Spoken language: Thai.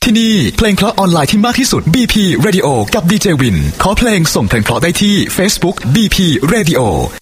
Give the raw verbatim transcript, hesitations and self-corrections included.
ที่นี่เพลงเพราะออนไลน์ที่มากที่สุด บี พี Radio กับ ดี เจ Win ขอเพลงส่งเพลงเพราะได้ที่ Facebook บี พี Radio